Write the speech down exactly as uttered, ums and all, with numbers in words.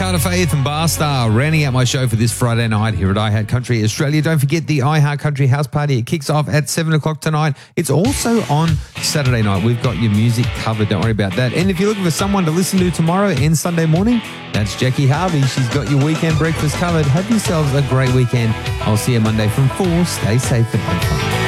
Carter Faith and Barstar rounding out my show for this Friday night here at iHeart Country Australia. Don't forget the iHeart Country House Party. It kicks off at seven o'clock tonight. It's also on Saturday night. We've got your music covered. Don't worry about that. And if you're looking for someone to listen to tomorrow and Sunday morning, that's Jackie Harvey. She's got your weekend breakfast covered. Have yourselves a great weekend. I'll see you Monday from four. Stay safe and have fun.